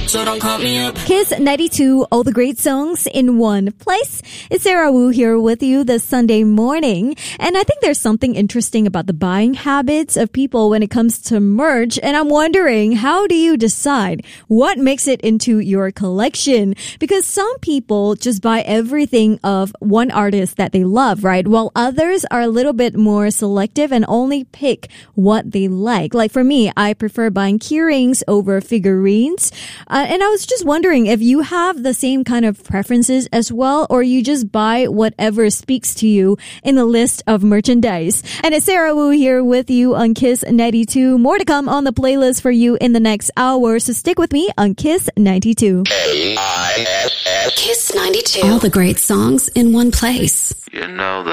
so don't call me up. Kiss 92, all the great songs in one place. It's Sarah Wu here with you this Sunday morning. And I think there's something interesting about the buying habits of people when it comes to merch. And I'm wondering, how do you decide what makes it into your collection? Because some people just buy everything of one artist that they love, right? While others are a little bit more selective and only pick what they like. Like for me, I prefer buying keyrings over figurines. And I was just wondering if you have the same kind of preferences as well, or you just buy whatever speaks to you in the list of merchandise. And it's Sarah Wu here with you on Kiss 92. More to come on the playlist for you in the next hour, so stick with me on Kiss 92. Kiss. Kiss 92. All the great songs in one place. You know